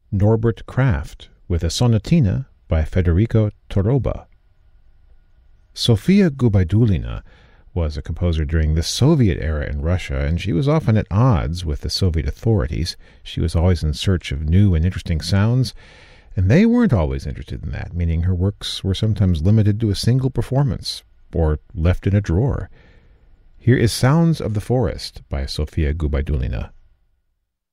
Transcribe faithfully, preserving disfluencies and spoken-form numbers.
Norbert Kraft with a sonatina by Federico Toroba. Sofia Gubaidulina was a composer during the Soviet era in Russia, and she was often at odds with the Soviet authorities. She was always in search of new and interesting sounds, and they weren't always interested in that, meaning her works were sometimes limited to a single performance or left in a drawer. Here is Sounds of the Forest by Sofia Gubaidulina.